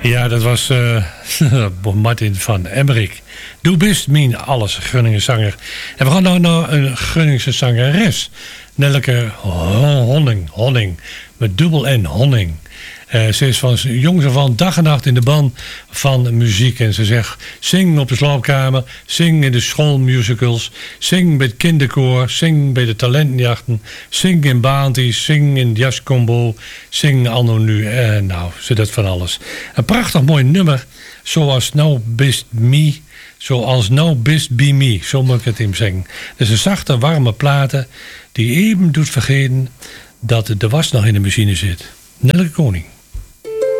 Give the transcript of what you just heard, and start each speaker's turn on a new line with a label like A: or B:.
A: Ja, dat was Martin van Emmerik. Du bist mijn alles, Groningen zanger. En we gaan nou naar een Groningse zangeres. Nelleke Honning. Met dubbel N, Honning. Ze is van jongs af aan dag en nacht in de ban van muziek. En ze zegt, zing op de slaapkamer, zing in de schoolmusicals, zing bij het kinderkoor, zing bij de talentenjachten, zing in baanties, zing in het jazzcombo, zing anno nu. Nou, ze doet van alles. Een prachtig mooi nummer, zoals Nou Bist Me, zoals Nou Bist Be Me, zo moet ik het hem zeggen. Dus een zachte, warme platen die even doet vergeten dat de was nog in de machine zit. Nelleke Koning.